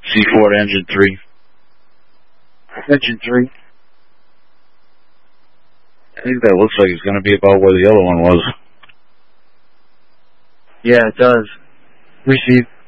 C4 engine 3. Engine 3. I think that looks like it's going to be about where the other one was. Yeah, it does. Receive.